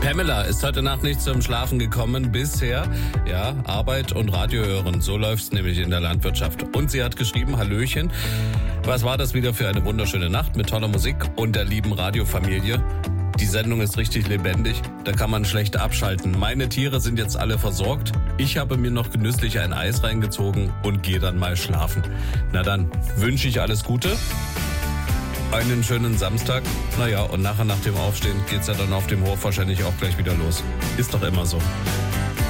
Pamela ist heute Nacht nicht zum Schlafen gekommen bisher. Ja, Arbeit und Radio hören, so läuft's nämlich in der Landwirtschaft. Und sie hat geschrieben, Hallöchen, was war das wieder für eine wunderschöne Nacht mit toller Musik und der lieben Radiofamilie? Die Sendung ist richtig lebendig, da kann man schlecht abschalten. Meine Tiere sind jetzt alle versorgt. Ich habe mir noch genüsslich ein Eis reingezogen und gehe dann mal schlafen. Na dann wünsche ich alles Gute. Einen schönen Samstag. Naja, und nachher nach dem Aufstehen geht's ja dann auf dem Hof wahrscheinlich auch gleich wieder los. Ist doch immer so.